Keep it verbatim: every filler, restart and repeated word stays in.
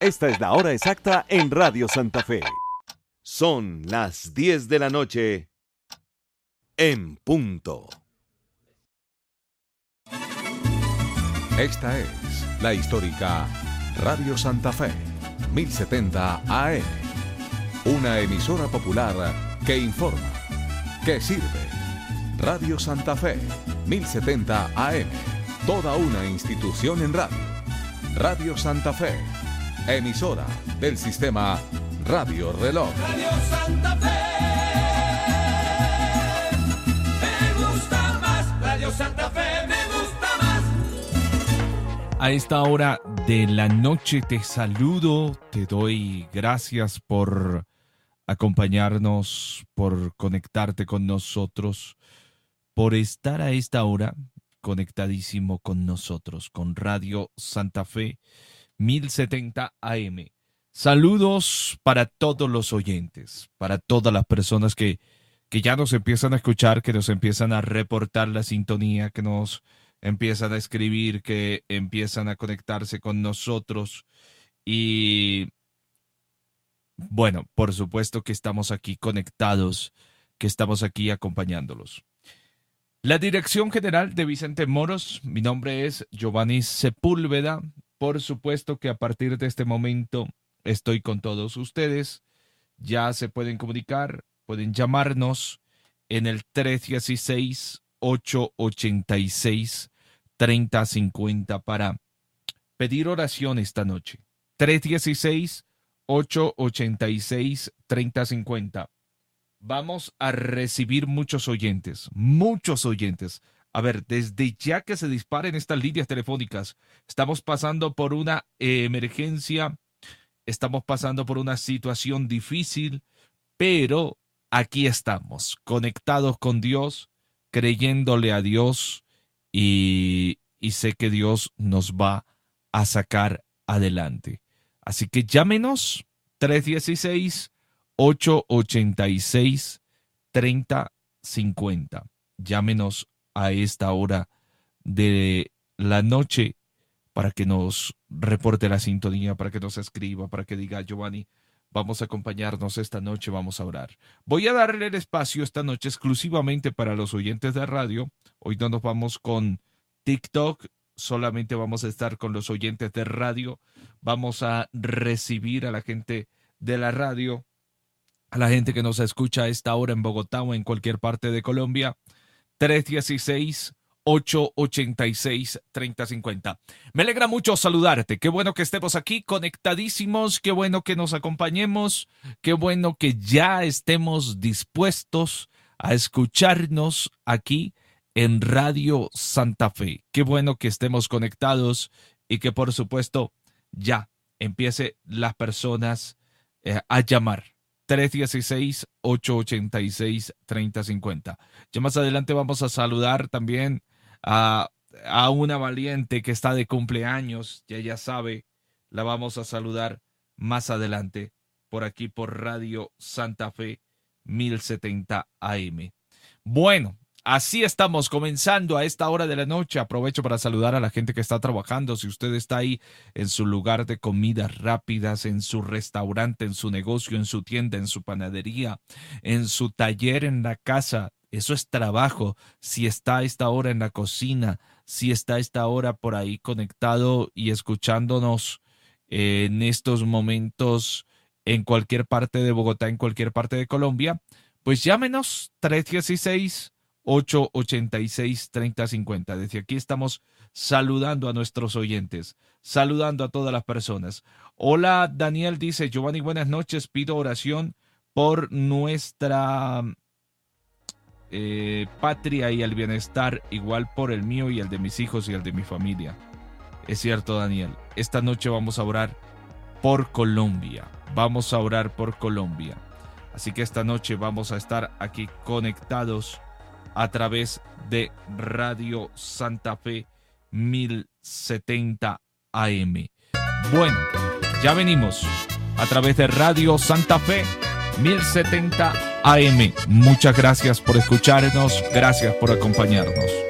Esta es la hora exacta en Radio Santa Fe. Son las diez de la noche en punto. Esta es la histórica Radio Santa Fe, mil setenta A M. Una emisora popular que informa, que sirve. Radio Santa Fe, mil setenta A M. Toda una institución en radio. Radio Santa Fe, emisora del sistema Radio Reloj. Radio Santa Fe, me gusta más. Radio Santa Fe, me gusta más. A esta hora de la noche te saludo, te doy gracias por acompañarnos, por conectarte con nosotros, por estar a esta hora conectadísimo con nosotros, con Radio Santa Fe mil setenta A M. Saludos para todos los oyentes, para todas las personas que, que ya nos empiezan a escuchar, que nos empiezan a reportar la sintonía, que nos empiezan a escribir, que empiezan a conectarse con nosotros. Y bueno, por supuesto que estamos aquí conectados, que estamos aquí acompañándolos. La dirección general de Vicente Moros, mi nombre es Giovanni Sepúlveda. Por supuesto que a partir de este momento estoy con todos ustedes. Ya se pueden comunicar, pueden llamarnos en el tres uno seis, ocho ocho seis, tres cero cinco cero para pedir oración esta noche. tres uno seis, ocho ocho seis, tres cero cinco cero. Vamos a recibir muchos oyentes, muchos oyentes. A ver, desde ya que se disparen estas líneas telefónicas, estamos pasando por una eh, emergencia, estamos pasando por una situación difícil, pero aquí estamos, conectados con Dios, creyéndole a Dios y, y sé que Dios nos va a sacar adelante. Así que llámenos tres uno seis, ocho ocho seis, tres cero cinco cero. Llámenos a esta hora de la noche para que nos reporte la sintonía, para que nos escriba, para que diga: Giovanni, vamos a acompañarnos esta noche, vamos a orar. Voy a darle el espacio esta noche exclusivamente para los oyentes de radio. Hoy no nos vamos con TikTok, solamente vamos a estar con los oyentes de radio. Vamos a recibir a la gente de la radio, a la gente que nos escucha a esta hora en Bogotá o en cualquier parte de Colombia. tres uno seis, ocho ocho seis, tres cero cinco cero. Me alegra mucho saludarte. Qué bueno que estemos aquí conectadísimos. Qué bueno que nos acompañemos. Qué bueno que ya estemos dispuestos a escucharnos aquí en Radio Santa Fe. Qué bueno que estemos conectados y que por supuesto ya empiece las personas eh, a llamar. tres uno seis, ocho ocho seis, tres cero cinco cero. Ya más adelante vamos a saludar también a, a una valiente que está de cumpleaños. Ya ella sabe, la vamos a saludar más adelante por aquí por Radio Santa Fe mil setenta A M. Bueno, así estamos comenzando a esta hora de la noche. Aprovecho para saludar a la gente que está trabajando. Si usted está ahí en su lugar de comidas rápidas, en su restaurante, en su negocio, en su tienda, en su panadería, en su taller, en la casa, eso es trabajo. Si está a esta hora en la cocina, si está a esta hora por ahí conectado y escuchándonos eh, en estos momentos en cualquier parte de Bogotá, en cualquier parte de Colombia, pues llámenos tres uno seis, ocho ocho seis, tres cero cinco cero. Desde aquí estamos saludando a nuestros oyentes, saludando a todas las personas. Hola, Daniel dice: Giovanni, buenas noches, pido oración por nuestra eh, patria y el bienestar, igual por el mío y el de mis hijos y el de mi familia. Es cierto, Daniel, esta noche vamos a orar por Colombia, vamos a orar por Colombia. Así que esta noche vamos a estar aquí conectados a través de Radio Santa Fe mil setenta A M. Bueno, ya venimos a través de Radio Santa Fe mil setenta A M. Muchas gracias por escucharnos, gracias por acompañarnos.